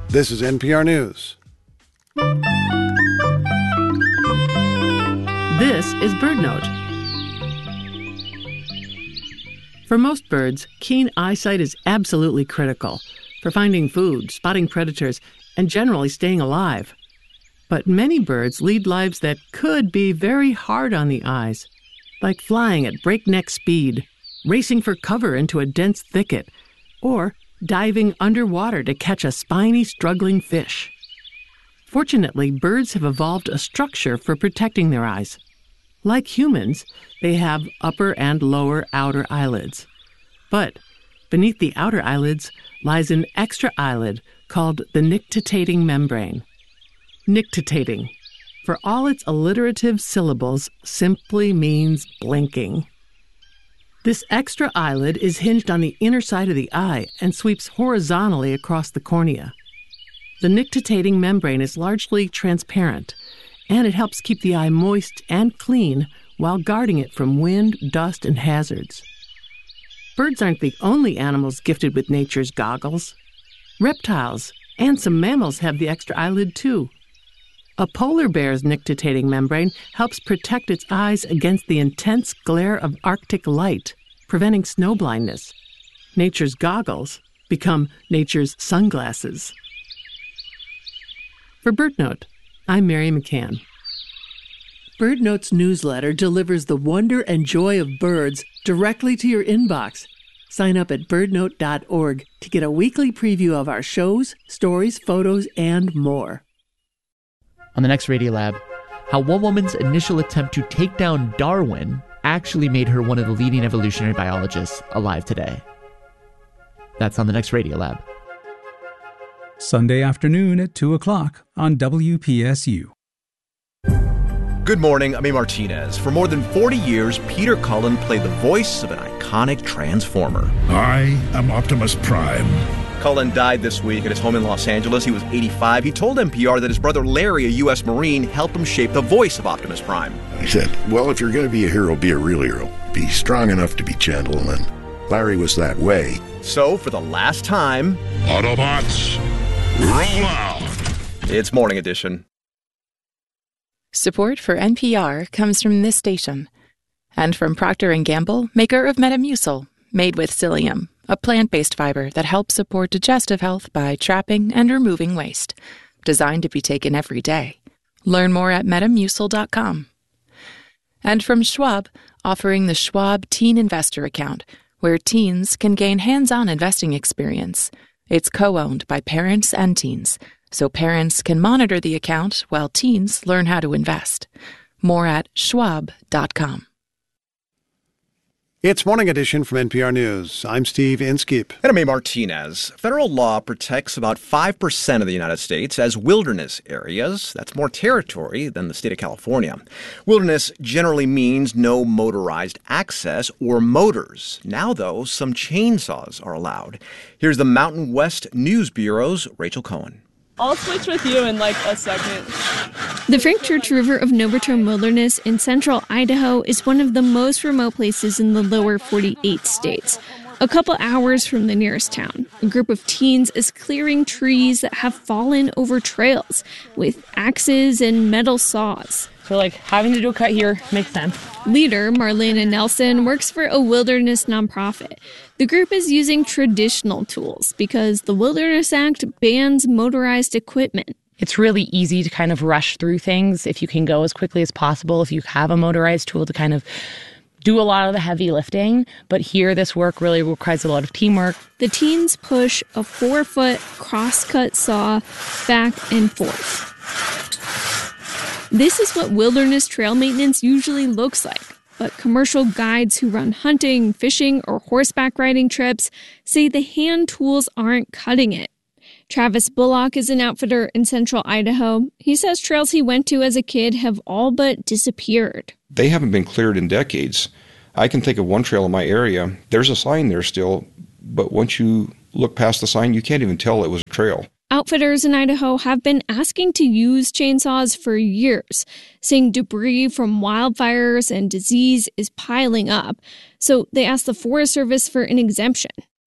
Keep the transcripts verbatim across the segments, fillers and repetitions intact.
This is N P R News. This is BirdNote. For most birds, keen eyesight is absolutely critical for finding food, spotting predators, and generally staying alive. But many birds lead lives that could be very hard on the eyes, like flying at breakneck speed, racing for cover into a dense thicket, or diving underwater to catch a spiny, struggling fish. Fortunately, birds have evolved a structure for protecting their eyes. Like humans, they have upper and lower outer eyelids. But beneath the outer eyelids lies an extra eyelid called the nictitating membrane. Nictitating, for all its alliterative syllables, simply means blinking. This extra eyelid is hinged on the inner side of the eye and sweeps horizontally across the cornea. The nictitating membrane is largely transparent, and it helps keep the eye moist and clean while guarding it from wind, dust, and hazards. Birds aren't the only animals gifted with nature's goggles. Reptiles and some mammals have the extra eyelid too. A polar bear's nictitating membrane helps protect its eyes against the intense glare of Arctic light, preventing snow blindness. Nature's goggles become nature's sunglasses. For BirdNote, I'm Mary McCann. BirdNote's newsletter delivers the wonder and joy of birds directly to your inbox. Sign up at bird note dot org to get a weekly preview of our shows, stories, photos, and more. On the next Radiolab, how one woman's initial attempt to take down Darwin actually made her one of the leading evolutionary biologists alive today. That's on the next Radiolab. Sunday afternoon at two o'clock on W P S U. Good morning, I'm A. Martinez. For more than forty years, Peter Cullen played the voice of an iconic Transformer. I am Optimus Prime. Cullen died this week at his home in Los Angeles. He was eighty-five. He told N P R that his brother Larry, a U S Marine, helped him shape the voice of Optimus Prime. He said, well, if you're going to be a hero, be a real hero. Be strong enough to be gentle, and Larry was that way. So, for the last time... Autobots, roll out! It's Morning Edition. Support for N P R comes from this station. And from Procter and Gamble, maker of Metamucil, made with psyllium, a plant-based fiber that helps support digestive health by trapping and removing waste. Designed to be taken every day. Learn more at metamucil dot com. And from Schwab, offering the Schwab Teen Investor Account, where teens can gain hands-on investing experience. It's co-owned by parents and teens, so parents can monitor the account while teens learn how to invest. More at schwab dot com. It's Morning Edition from N P R News. I'm Steve Inskeep. And I'm A. Martinez. Federal law protects about five percent of the United States as wilderness areas. That's more territory than the state of California. Wilderness generally means no motorized access or motors. Now, though, some chainsaws are allowed. Here's the Mountain West News Bureau's Rachel Cohen. I'll switch with you in like a second. The Frank Church River of No Return Wilderness in central Idaho is one of the most remote places in the lower forty-eight states. A couple hours from the nearest town, a group of teens is clearing trees that have fallen over trails with axes and metal saws. So like having to do a cut here makes sense. Leader Marlena Nelson works for a wilderness nonprofit. The group is using traditional tools because the Wilderness Act bans motorized equipment. It's really easy to kind of rush through things if you can go as quickly as possible, if you have a motorized tool to kind of do a lot of the heavy lifting. But here, this work really requires a lot of teamwork. The teens push a four-foot cross-cut saw back and forth. This is what wilderness trail maintenance usually looks like. But commercial guides who run hunting, fishing, or horseback riding trips say the hand tools aren't cutting it. Travis Bullock is an outfitter in central Idaho. He says trails he went to as a kid have all but disappeared. They haven't been cleared in decades. I can think of one trail in my area. There's a sign there still, but once you look past the sign, you can't even tell it was a trail. Outfitters in Idaho have been asking to use chainsaws for years, saying debris from wildfires and disease is piling up. So they asked the Forest Service for an exemption.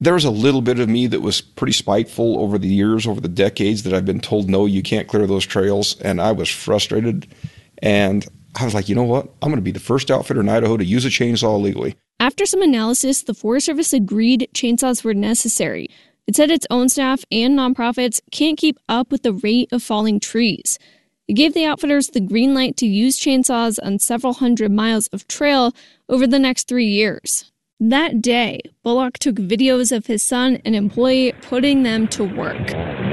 There was a little bit of me that was pretty spiteful over the years, over the decades, that I've been told, no, you can't clear those trails. And I was frustrated. And I was like, you know what? I'm going to be the first outfitter in Idaho to use a chainsaw legally. After some analysis, the Forest Service agreed chainsaws were necessary. It said its own staff and nonprofits can't keep up with the rate of falling trees. It gave the outfitters the green light to use chainsaws on several hundred miles of trail over the next three years. That day, Bullock took videos of his son and employee putting them to work.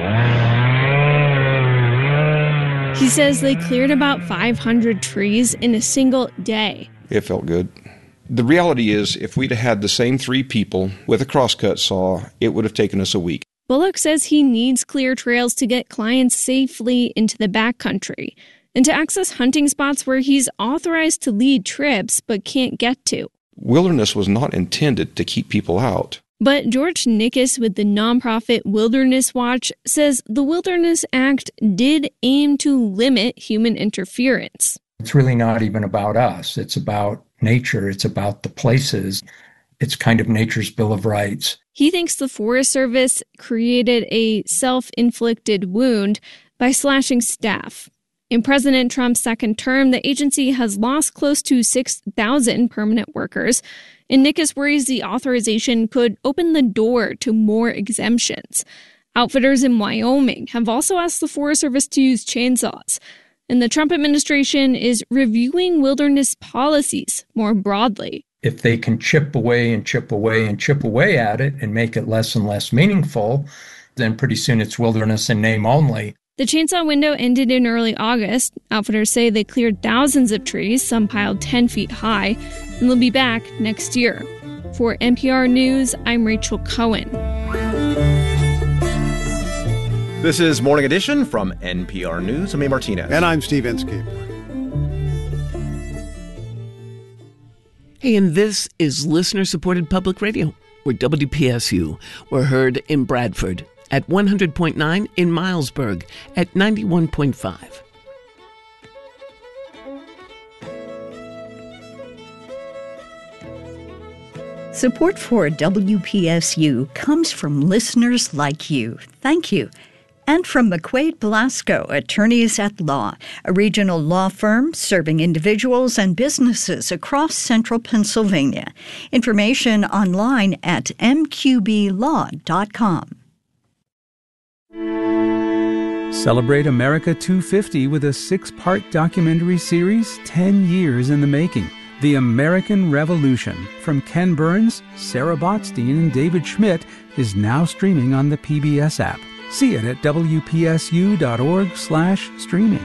He says they cleared about five hundred trees in a single day. It felt good. The reality is, if we'd had the same three people with a crosscut saw, it would have taken us a week. Bullock says he needs clear trails to get clients safely into the backcountry and to access hunting spots where he's authorized to lead trips but can't get to. Wilderness was not intended to keep people out. But George Nickus with the nonprofit Wilderness Watch says the Wilderness Act did aim to limit human interference. It's really not even about us. It's about nature. It's about the places. It's kind of nature's Bill of Rights. He thinks the Forest Service created a self-inflicted wound by slashing staff. In President Trump's second term, the agency has lost close to six thousand permanent workers, and Nickus worries the authorization could open the door to more exemptions. Outfitters in Wyoming have also asked the Forest Service to use chainsaws, and the Trump administration is reviewing wilderness policies more broadly. If they can chip away and chip away and chip away at it and make it less and less meaningful, then pretty soon it's wilderness in name only. The chainsaw window ended in early August. Outfitters say they cleared thousands of trees, some piled ten feet high, and they'll be back next year. For N P R News, I'm Rachel Cohen. This is Morning Edition from N P R News. I'm A. Martinez. And I'm Steve Inskeep. Hey, and this is listener-supported public radio, where W P S U were heard in Bradford, at one hundred point nine in Milesburg, at ninety-one point five. Support for W P S U comes from listeners like you. Thank you. And from McQuaid Blasco, Attorneys at Law, a regional law firm serving individuals and businesses across central Pennsylvania. Information online at m q b law dot com. Celebrate America two fifty with a six-part documentary series, ten years in the making. The American Revolution, from Ken Burns, Sarah Botstein, and David Schmidt, is now streaming on the P B S app. See it at w p s u dot org slash streaming.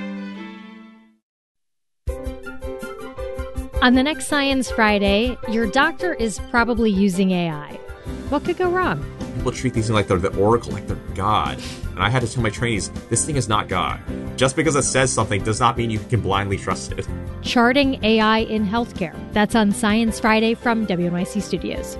On the next Science Friday, your doctor is probably using A I. What could go wrong? People treat these things like they're the oracle, like they're God. And I had to tell my trainees, this thing is not God. Just because it says something does not mean you can blindly trust it. Charting A I in Healthcare. That's on Science Friday from W N Y C Studios.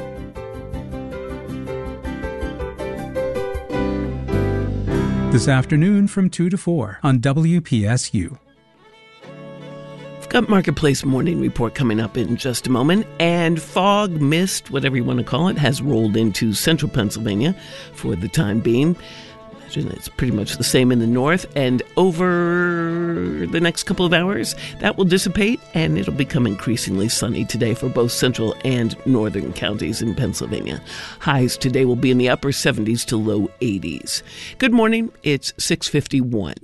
This afternoon from two to four on W P S U. We've got Marketplace Morning Report coming up in just a moment, and fog, mist, whatever you want to call it, has rolled into central Pennsylvania for the time being. Imagine it's pretty much the same in the north, and over the next couple of hours, that will dissipate, and it'll become increasingly sunny today for both central and northern counties in Pennsylvania. Highs today will be in the upper seventies to low eighties. Good morning, it's six fifty-one.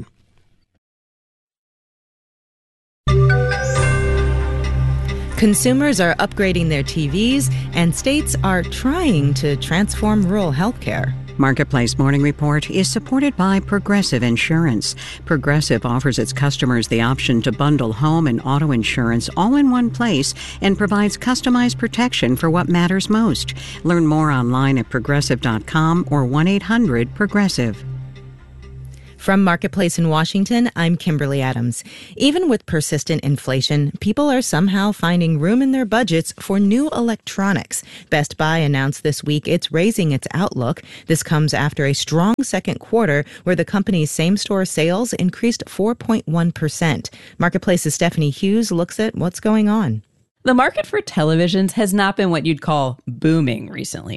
Consumers are upgrading their T Vs, and states are trying to transform rural healthcare. Marketplace Morning Report is supported by Progressive Insurance. Progressive offers its customers the option to bundle home and auto insurance all in one place and provides customized protection for what matters most. Learn more online at progressive dot com or one eight hundred progressive. From Marketplace in Washington, I'm Kimberly Adams. Even with persistent inflation, people are somehow finding room in their budgets for new electronics. Best Buy announced this week it's raising its outlook. This comes after a strong second quarter where the company's same-store sales increased four point one percent. Marketplace's Stephanie Hughes looks at what's going on. The market for televisions has not been what you'd call booming recently.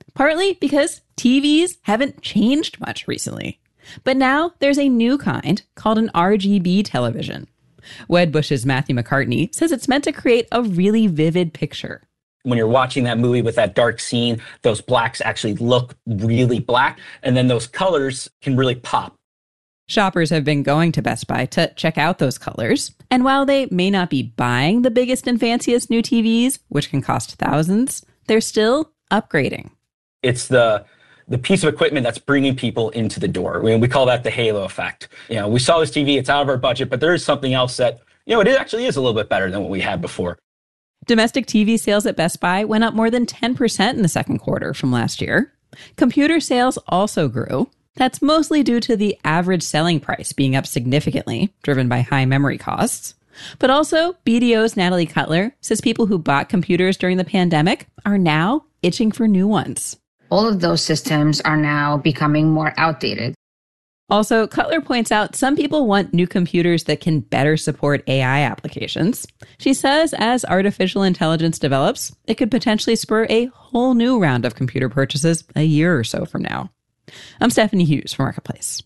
partly because T Vs haven't changed much recently. But now there's a new kind called an R G B television. Wedbush's Matthew McCartney says it's meant to create a really vivid picture. When you're watching that movie with that dark scene, those blacks actually look really black, and then those colors can really pop. Shoppers have been going to Best Buy to check out those colors. And while they may not be buying the biggest and fanciest new T Vs, which can cost thousands, they're still upgrading. It's the the piece of equipment that's bringing people into the door. I mean, we call that the halo effect. You know, we saw this T V, it's out of our budget, but there is something else that, you know, it actually is a little bit better than what we had before. Domestic T V sales at Best Buy went up more than ten percent in the second quarter from last year. Computer sales also grew. That's mostly due to the average selling price being up significantly, driven by high memory costs. But also, B D O's Natalie Cutler says people who bought computers during the pandemic are now itching for new ones. All of those systems are now becoming more outdated. Also, Cutler points out some people want new computers that can better support A I applications. She says as artificial intelligence develops, it could potentially spur a whole new round of computer purchases a year or so from now. I'm Stephanie Hughes for Marketplace.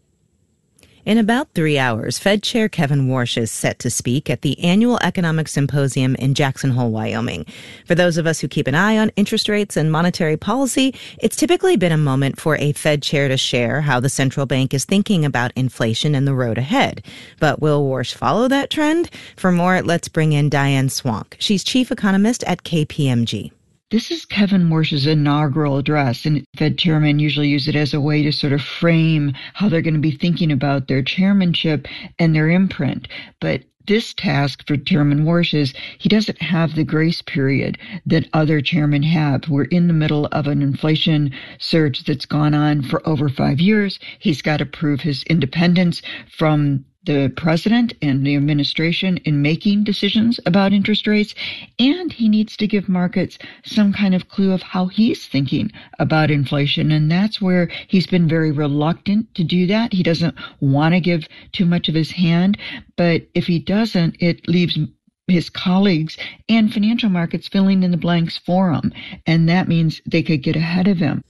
In about three hours, Fed Chair Kevin Warsh is set to speak at the annual Economic Symposium in Jackson Hole, Wyoming. For those of us who keep an eye on interest rates and monetary policy, it's typically been a moment for a Fed chair to share how the central bank is thinking about inflation and the road ahead. But will Warsh follow that trend? For more, let's bring in Diane Swank. She's chief economist at K P M G. This is Kevin Warsh's inaugural address, and Fed chairmen usually use it as a way to sort of frame how they're going to be thinking about their chairmanship and their imprint. But this task for Chairman Warsh is he doesn't have the grace period that other chairmen have. We're in the middle of an inflation surge that's gone on for over five years. He's got to prove his independence from the president and the administration in making decisions about interest rates, and he needs to give markets some kind of clue of how he's thinking about inflation, and that's where he's been very reluctant to do that. He doesn't want to give too much of his hand, but if he doesn't, it leaves his colleagues and financial markets filling in the blanks for him, and that means they could get ahead of him.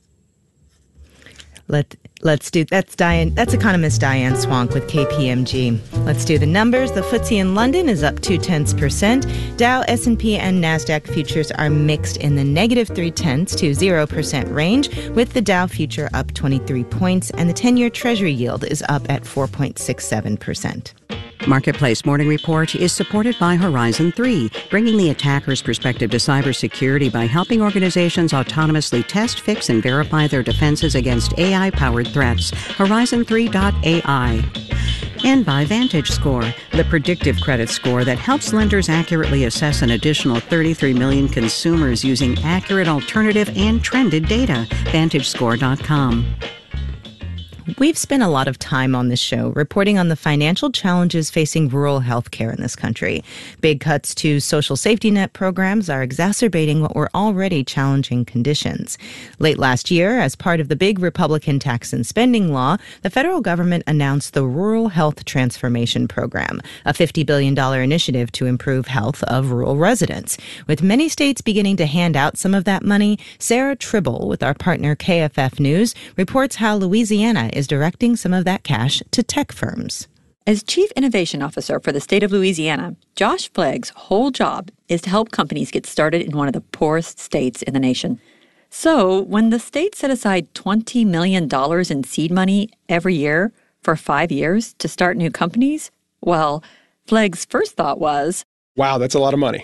Let, let's do, that's Diane, that's economist Diane Swank with K P M G. Let's do the numbers. The F T S E in London is up two tenths percent. Dow, S and P, and NASDAQ futures are mixed in the negative three tenths to zero percent range, with the Dow future up twenty-three points, and the ten-year Treasury yield is up at four point six seven percent. Marketplace Morning Report is supported by Horizon three, bringing the attacker's perspective to cybersecurity by helping organizations autonomously test, fix, and verify their defenses against A I-powered threats. Horizon three dot A I. And by VantageScore, the predictive credit score that helps lenders accurately assess an additional thirty-three million consumers using accurate alternative and trended data. Vantage Score dot com. We've spent a lot of time on this show reporting on the financial challenges facing rural health care in this country. Big cuts to social safety net programs are exacerbating what were already challenging conditions. Late last year, as part of the big Republican tax and spending law, the federal government announced the Rural Health Transformation Program, a fifty billion dollars initiative to improve health of rural residents. With many states beginning to hand out some of that money, Sarah Tribble, with our partner K F F News, reports how Louisiana is directing some of that cash to tech firms. As Chief Innovation Officer for the state of Louisiana, Josh Flegg's whole job is to help companies get started in one of the poorest states in the nation. So when the state set aside twenty million dollars in seed money every year for five years to start new companies, well, Flegg's first thought was, wow, that's a lot of money.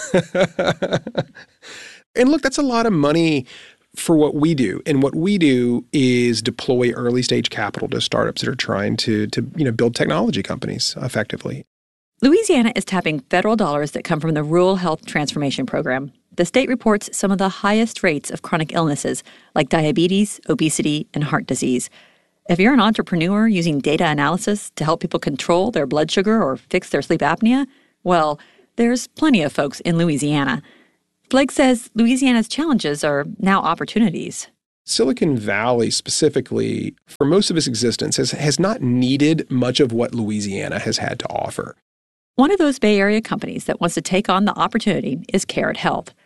And look, that's a lot of money for what we do. And what we do is deploy early stage capital to startups that are trying to, to you know, build technology companies effectively. Louisiana is tapping federal dollars that come from the Rural Health Transformation Program. The state reports some of the highest rates of chronic illnesses like diabetes, obesity, and heart disease. If you're an entrepreneur using data analysis to help people control their blood sugar or fix their sleep apnea, well, there's plenty of folks in Louisiana. Flegg says Louisiana's challenges are now opportunities. Silicon Valley specifically, for most of its existence, has, has not needed much of what Louisiana has had to offer. One of those Bay Area companies that wants to take on the opportunity is Carrot Health.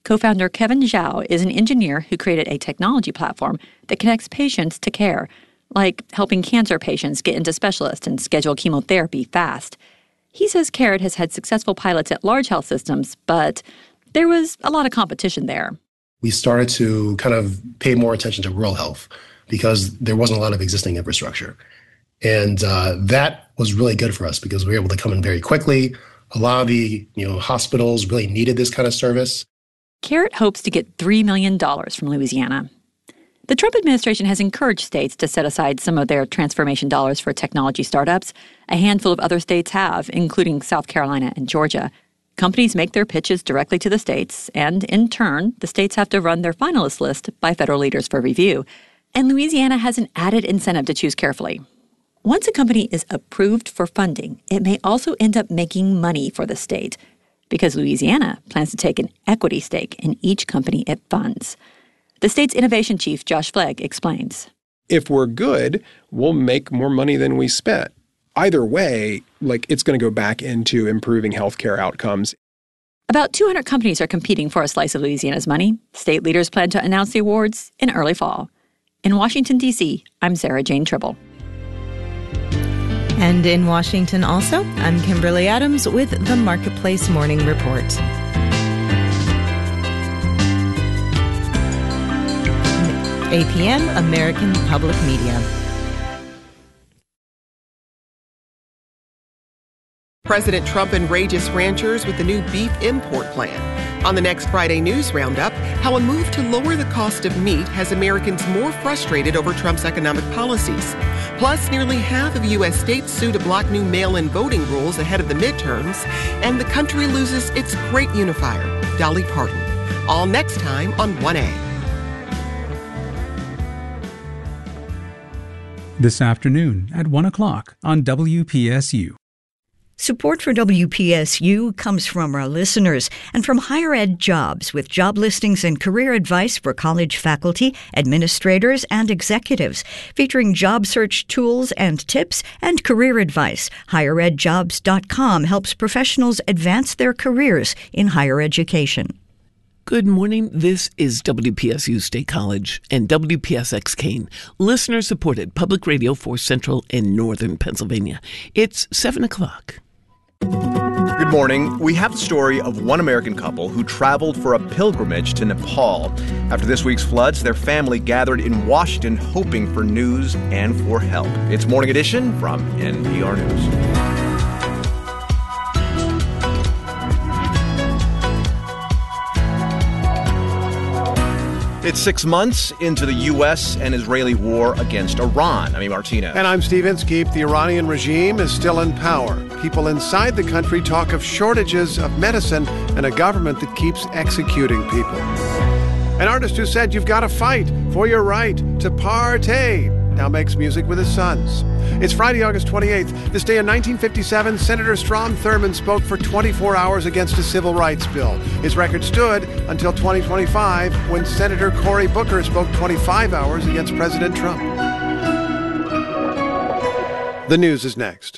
Co-founder Kevin Zhao is an engineer who created a technology platform that connects patients to care, like helping cancer patients get into specialists and schedule chemotherapy fast. He says Carrot has had successful pilots at large health systems, but there was a lot of competition there. We started to kind of pay more attention to rural health because there wasn't a lot of existing infrastructure. And uh, that was really good for us because we were able to come in very quickly. A lot of the you know hospitals really needed this kind of service. Carrot hopes to get three million dollars from Louisiana. The Trump administration has encouraged states to set aside some of their transformation dollars for technology startups. A handful of other states have, including South Carolina and Georgia. Companies make their pitches directly to the states, and in turn, the states have to run their finalist list by federal leaders for review. And Louisiana has an added incentive to choose carefully. Once a company is approved for funding, it may also end up making money for the state, because Louisiana plans to take an equity stake in each company it funds. The state's innovation chief, Josh Flegg, explains. If we're good, we'll make more money than we spent. Either way, like it's going to go back into improving healthcare outcomes. About two hundred companies are competing for a slice of Louisiana's money. State leaders plan to announce the awards in early fall. In Washington, D C, I'm Sarah Jane Tribble. And in Washington also, I'm Kimberly Adams with the Marketplace Morning Report. A P M, American Public Media. President Trump enrages ranchers with the new beef import plan. On the next Friday News Roundup, how a move to lower the cost of meat has Americans more frustrated over Trump's economic policies. Plus, nearly half of U S states sue to block new mail-in voting rules ahead of the midterms, and the country loses its great unifier, Dolly Parton. All next time on one A. This afternoon at one o'clock on W P S U. Support for W P S U comes from our listeners and from Higher Ed Jobs, with job listings and career advice for college faculty, administrators, and executives, featuring job search tools and tips and career advice. higher ed jobs dot com helps professionals advance their careers in higher education. Good morning. This is W P S U State College and W P S X Kane, listener-supported public radio for Central and Northern Pennsylvania. It's seven o'clock. Good morning. We have the story of one American couple who traveled for a pilgrimage to Nepal. After this week's floods, their family gathered in Washington hoping for news and for help. It's Morning Edition from N P R News. It's six months into the U S and Israeli war against Iran. I'm Martinez. And I'm Steve Inskeep. The Iranian regime is still in power. People inside the country talk of shortages of medicine and a government that keeps executing people. An artist who said you've got to fight for your right to partay now makes music with his sons. It's Friday, August twenty-eighth. This day in nineteen fifty-seven, Senator Strom Thurmond spoke for twenty-four hours against a civil rights bill. His record stood until twenty twenty-five, when Senator Cory Booker spoke twenty-five hours against President Trump. The news is next.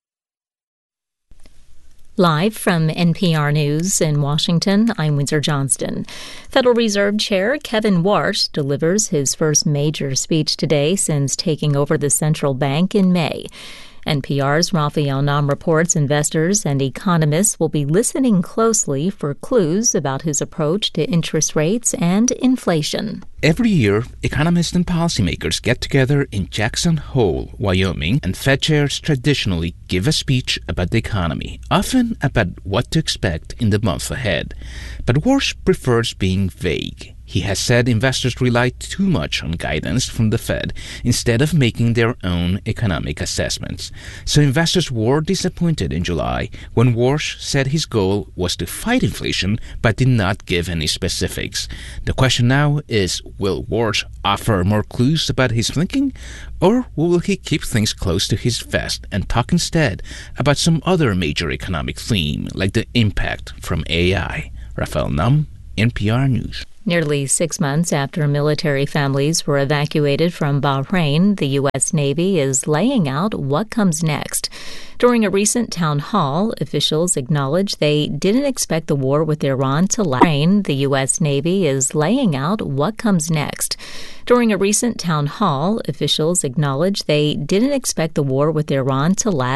Live from N P R News in Washington, I'm Windsor Johnston. Federal Reserve Chair Kevin Warsh delivers his first major speech today since taking over the central bank in May. N P R's Raphael Nam reports investors and economists will be listening closely for clues about his approach to interest rates and inflation. Every year, economists and policymakers get together in Jackson Hole, Wyoming, and Fed chairs traditionally give a speech about the economy, often about what to expect in the month ahead. But Warsh prefers being vague. He has said investors rely too much on guidance from the Fed instead of making their own economic assessments. So investors were disappointed in July when Warsh said his goal was to fight inflation but did not give any specifics. The question now is, will Warsh offer more clues about his thinking, or will he keep things close to his vest and talk instead about some other major economic theme like the impact from A I? Raphael Nam, N P R News. Nearly six months after military families were evacuated from Bahrain, the U S. Navy is laying out what comes next. During a recent town hall, officials acknowledged they didn't expect the war with Iran to last. The U S. Navy is laying out what comes next. During a recent town hall, officials acknowledged they didn't expect the war with Iran to last.